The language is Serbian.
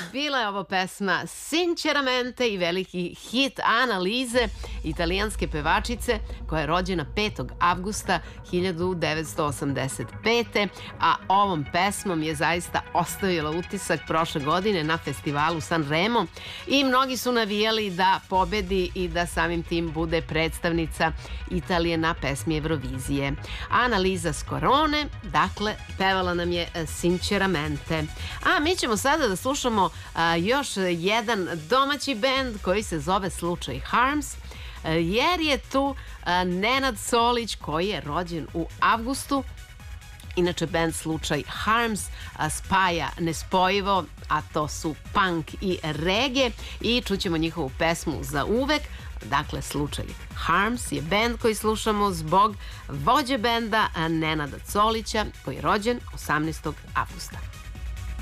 Bila je ovo pesma Sinceramente i veliki hit Analize, italijanske pevačice koja je rođena 5. avgusta 1985. A ovom pesmom je zaista ostavila utisak prošle godine na festivalu Sanremo i mnogi su navijali da pobedi i da samim tim bude predstavnica Italije na pesmi Eurovizije. Analiza Scorone, dakle, pevala nam je Sinceramente. A mi ćemo sada da slušamo još jedan domaći bend koji se zove Slučaj Harms, jer je tu Nenad Solić koji je rođen u avgustu. Inače, band Slučaj Harms spaja nespojivo, a to su punk i reggae, i čućemo njihovu pesmu Za uvek. Dakle, Slučaj Harms je band koji slušamo zbog vođe benda Nenada Solića koji je rođen 18. avgusta.